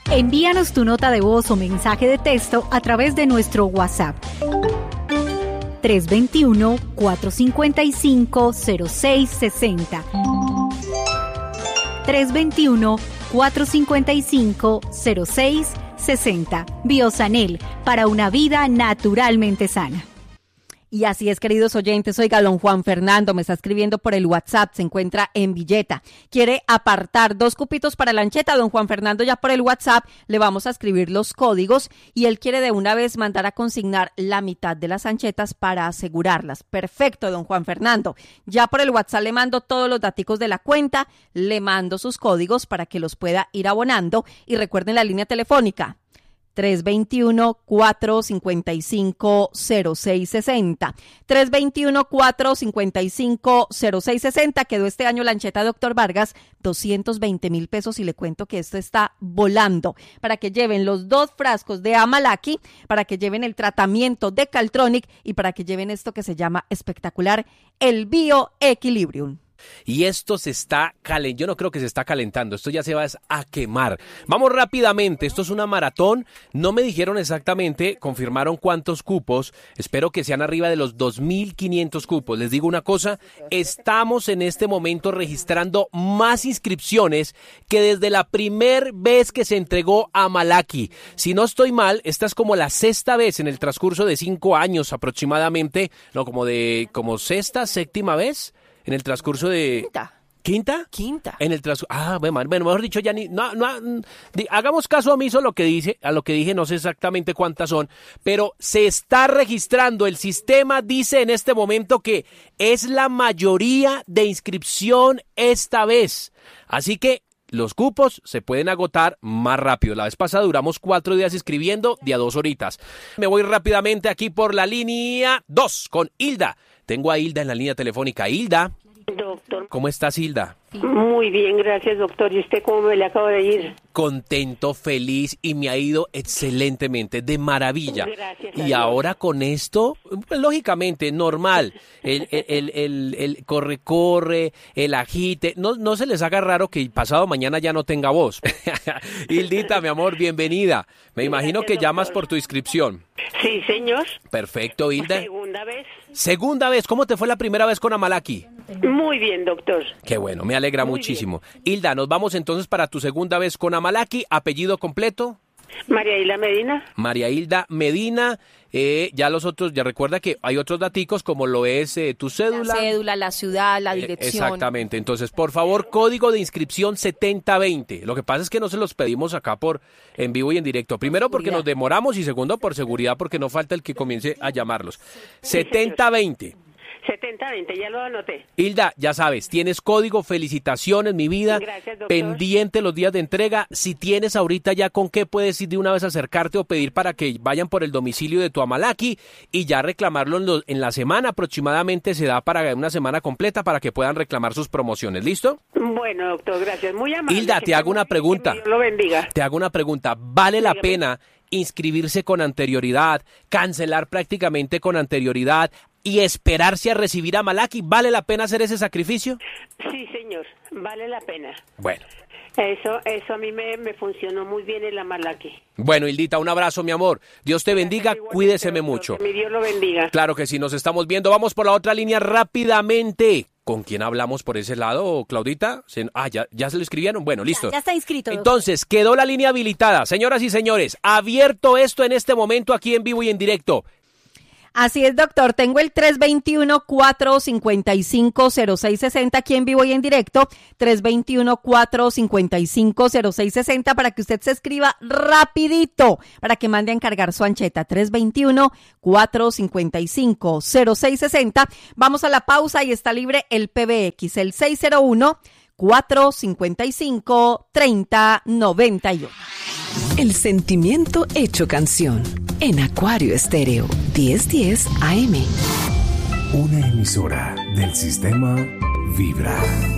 Envíanos tu nota de voz o mensaje de texto a través de nuestro WhatsApp 321-455-0660 321-455-0660. Biosanel, para una vida naturalmente sana. Y así es, queridos oyentes. Oiga, don Juan Fernando me está escribiendo por el WhatsApp, se encuentra en Villeta. Quiere apartar 2 cupitos para la ancheta. Don Juan Fernando, ya por el WhatsApp le vamos a escribir los códigos y él quiere de una vez mandar a consignar la mitad de las anchetas para asegurarlas. Perfecto, don Juan Fernando. Ya por el WhatsApp le mando todos los daticos de la cuenta, le mando sus códigos para que los pueda ir abonando y recuerden la línea telefónica 321-455-0660. 321-455-0660. Quedó este año la ancheta Dr. Vargas, 220,000 pesos y le cuento que esto está volando. Para que lleven los 2 frascos de Amalaki, para que lleven el tratamiento de Caltronic y para que lleven esto que se llama espectacular, el Bioequilibrium. Y esto se está calentando, yo no creo que se está calentando, esto ya se va a quemar. Vamos rápidamente, esto es una maratón, no me dijeron exactamente, confirmaron cuántos cupos, espero que sean arriba de los 2,500 cupos. Les digo una cosa, estamos en este momento registrando más inscripciones que desde la primera vez que se entregó a Amalaki. Si no estoy mal, esta es como la 6ª vez en el transcurso de 5 años aproximadamente, no, como 6ª, 7ª vez. En el transcurso de... ¿Quinta? En el transcurso... bueno, mejor dicho, ya ni... hagamos caso omiso a lo que dije, no sé exactamente cuántas son, pero se está registrando, el sistema dice en este momento que es la mayoría de inscripción esta vez. Así que los cupos se pueden agotar más rápido. La vez pasada duramos 4 días escribiendo, de a 2 horitas. Me voy rápidamente aquí por la línea 2 con Hilda. Tengo a Hilda en la línea telefónica. Hilda. Doctor. ¿Cómo estás, Hilda? Muy bien, gracias, doctor. ¿Y usted cómo me le acaba de ir? Contento, feliz y me ha ido excelentemente, de maravilla. Gracias. Y ahora con esto, pues, lógicamente, normal. El corre, el agite. No se les haga raro que pasado mañana ya no tenga voz. Hildita, mi amor, bienvenida. Me imagino que llamas por tu inscripción. Sí, señor. Perfecto, Hilda. Segunda vez. ¿Cómo te fue la primera vez con Amalaki? Muy bien, doctor. Qué bueno, me alegra muchísimo. Hilda, nos vamos entonces para tu segunda vez con Amalaki. ¿Apellido completo? María Hilda Medina. María Hilda Medina. Ya los otros, ya recuerda que hay otros daticos como lo es tu cédula. La cédula, la ciudad, la dirección. Exactamente. Entonces, por favor, código de inscripción 7020. Lo que pasa es que no se los pedimos acá en vivo y en directo. Primero porque nos demoramos y segundo por seguridad porque no falta el que comience a llamarlos. 7020. 7020, ya lo anoté. Hilda, ya sabes, tienes código, felicitaciones, mi vida. Gracias, doctor. Pendiente los días de entrega. Si tienes ahorita ya con qué puedes ir de una vez a acercarte o pedir para que vayan por el domicilio de tu Amalaki y ya reclamarlo en la semana. Aproximadamente se da para una semana completa para que puedan reclamar sus promociones. ¿Listo? Bueno, doctor, gracias. Muy amable. Hilda, te hago una pregunta. Que Dios lo bendiga. Te hago una pregunta. ¿Vale la pena inscribirse con anterioridad, cancelar prácticamente con anterioridad y esperarse a recibir a Amalaki? ¿Vale la pena hacer ese sacrificio? Sí, señor, vale la pena. Bueno. Eso a mí me funcionó muy bien el Amalaki. Bueno, Hildita, un abrazo, mi amor. Dios te bendiga, cuídeseme mucho. Que mi Dios lo bendiga. Claro que sí, nos estamos viendo. Vamos por la otra línea rápidamente. ¿Con quién hablamos por ese lado, Claudita? ¿Ya se lo escribieron? Bueno, listo. Ya está inscrito. Entonces, quedó la línea habilitada. Señoras y señores, abierto esto en este momento aquí en vivo y en directo. Así es, doctor. Tengo el 321-455-0660 aquí en vivo y en directo. 321-455-0660 para que usted se escriba rapidito, para que mande a encargar su ancheta. 321-455-0660. Vamos a la pausa y está libre el PBX, el 601-455-3091. El sentimiento hecho canción en Acuario Estéreo 1010 AM. Una emisora del sistema Vibra.